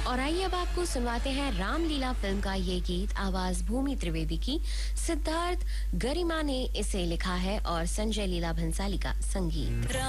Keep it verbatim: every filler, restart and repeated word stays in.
और आइए अब आपको सुनवाते हैं रामलीला फिल्म का ये गीत, आवाज भूमि त्रिवेदी की। सिद्धार्थ गरिमा ने इसे लिखा है और संजय लीला भंसाली का संगीत।